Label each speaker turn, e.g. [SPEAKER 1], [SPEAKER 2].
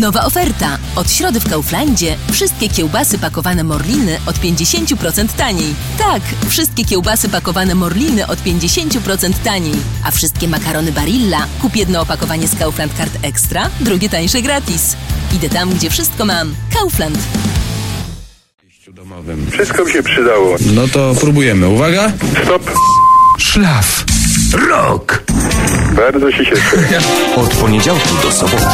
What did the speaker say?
[SPEAKER 1] Nowa oferta. Od środy w Kauflandzie wszystkie kiełbasy pakowane Morliny od 50% taniej. Tak, wszystkie kiełbasy pakowane Morliny od 50% taniej. A wszystkie makarony Barilla. Kup jedno opakowanie z Kaufland Card Extra, drugie tańsze gratis. Idę tam, gdzie wszystko mam. Kaufland.
[SPEAKER 2] Wszystko mi się przydało.
[SPEAKER 3] No to próbujemy. Uwaga!
[SPEAKER 2] Stop.
[SPEAKER 4] Szlaf. Rok.
[SPEAKER 2] Bardzo się cieszę.
[SPEAKER 4] Od poniedziałku do soboty.